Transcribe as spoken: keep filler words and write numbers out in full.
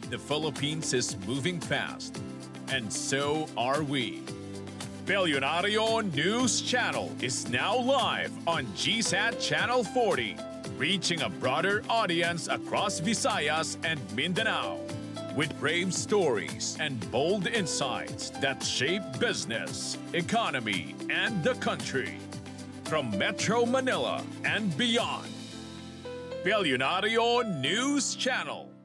The Philippines is moving fast, and so are we. Billionario News Channel is now live on G SAT Channel forty, reaching a broader audience across Visayas and Mindanao, with brave stories and bold insights that shape business, economy, and the country. From Metro Manila and beyond. Billionario News Channel.